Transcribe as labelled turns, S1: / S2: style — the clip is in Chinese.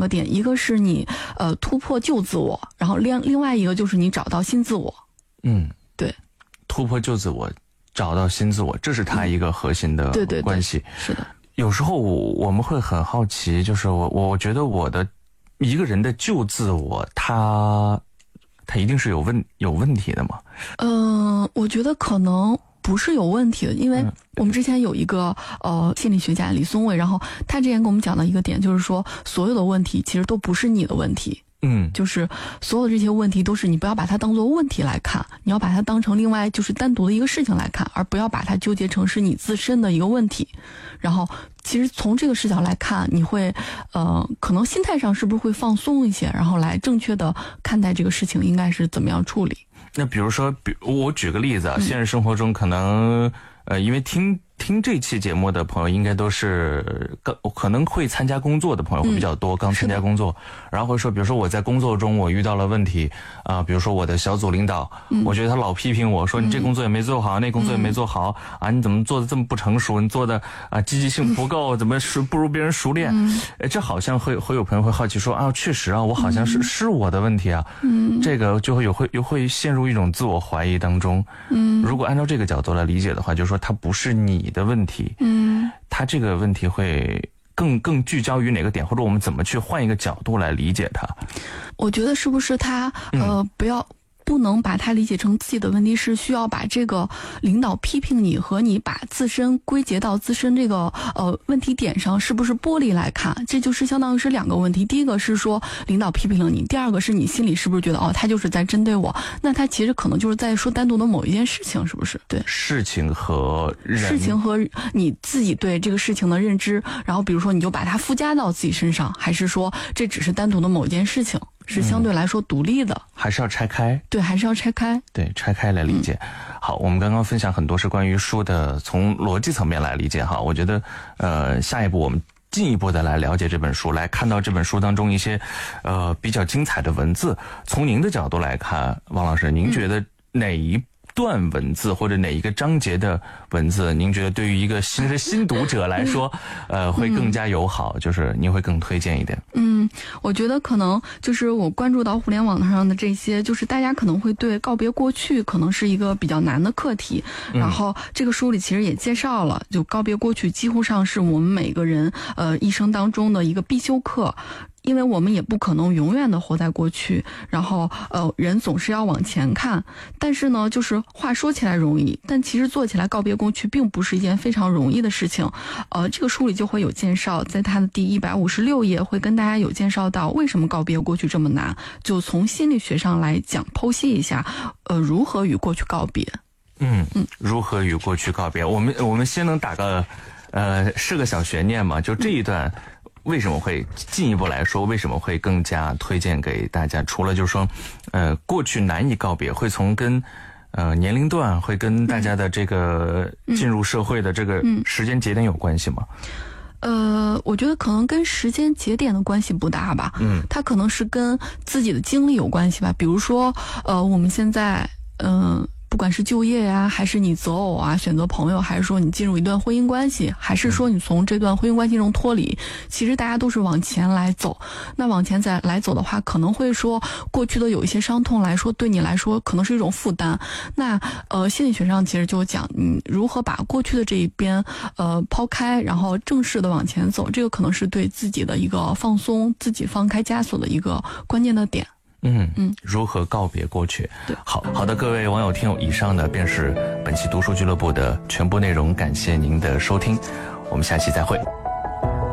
S1: 个点，一个是你突破旧自我，然后另外一个就是你找到新自我。对，
S2: 突破旧自我，找到新自我，这是他一个核心的关系。
S1: 对，是的。
S2: 有时候我们会很好奇，就是我觉得我的一个人的旧自我，他一定是有问题的吗？
S1: 我觉得可能不是有问题的，因为我们之前有一个心理学家李松蔚，然后他之前跟我们讲的一个点就是说，所有的问题其实都不是你的问题。就是所有的这些问题都是你不要把它当作问题来看，你要把它当成另外就是单独的一个事情来看，而不要把它纠结成是你自身的一个问题。然后其实从这个视角来看，你会可能心态上是不是会放松一些，然后来正确的看待这个事情应该是怎么样处理。
S2: 那比如说我举个例子啊，现实生活中可能因为听这期节目的朋友应该都是可能会参加工作的朋友会比较多，刚参加工作，然后会说比如说我在工作中我遇到了问题比如说我的小组领导，我觉得他老批评我说你这工作也没做好，那工作也没做好你怎么做的这么不成熟，你做的积极性不够，怎么不如别人熟练。这好像会有朋友会好奇说确实我好像是我的问题啊。这个就会陷入一种自我怀疑当中。如果按照这个角度来理解的话，就是说它不是你的问题。它这个问题会更聚焦于哪个点，或者我们怎么去换一个角度来理解它？
S1: 我觉得是不是它不能把它理解成自己的问题，是需要把这个领导批评你和你把自身归结到自身这个问题点上，是不是剥离来看？这就是相当于是两个问题。第一个是说领导批评了你，第二个是你心里是不是觉得他就是在针对我？那他其实可能就是在说单独的某一件事情，是不是？对，事情和你自己对这个事情的认知，然后比如说你就把它附加到自己身上，还是说这只是单独的某一件事情？是相对来说独立的，
S2: 还是要拆开？
S1: 对，还是要拆开。
S2: 对，拆开来理解。好，我们刚刚分享很多是关于书的从逻辑层面来理解哈。我觉得下一步我们进一步的来了解这本书，来看到这本书当中一些比较精彩的文字。从您的角度来看，王老师，您觉得哪一段文字或者哪一个章节的文字，您觉得对于一个新读者来说会更加友好，就是您会更推荐一点？
S1: 我觉得可能就是我关注到互联网上的这些，就是大家可能会对告别过去可能是一个比较难的课题。然后这个书里其实也介绍了，就告别过去几乎上是我们每个人一生当中的一个必修课。因为我们也不可能永远的活在过去，然后人总是要往前看，但是呢就是话说起来容易，但其实做起来告别过去并不是一件非常容易的事情。这个书里就会有介绍，在它的第156页会跟大家有介绍到为什么告别过去这么难，就从心理学上来讲剖析一下如何与过去告别。
S2: 如何与过去告别，我们先能打个是个小悬念嘛，就这一段为什么会进一步来说，为什么会更加推荐给大家？除了就是说，过去难以告别，会从跟年龄段，会跟大家的这个进入社会的这个时间节点有关系吗？
S1: 我觉得可能跟时间节点的关系不大吧。它可能是跟自己的经历有关系吧。比如说，我们现在不管是就业呀，还是你择偶啊，选择朋友，还是说你进入一段婚姻关系，还是说你从这段婚姻关系中脱离，其实大家都是往前来走。那往前再来走的话，可能会说过去的有一些伤痛来说，对你来说可能是一种负担。那心理学上其实就讲你如何把过去的这一边抛开，然后正式的往前走，这个可能是对自己的一个放松，自己放开枷锁的一个关键的点。
S2: 如何告别过去？
S1: 对，
S2: 好的，各位网友听友，以上的便是本期读书俱乐部的全部内容，感谢您的收听，我们下期再会。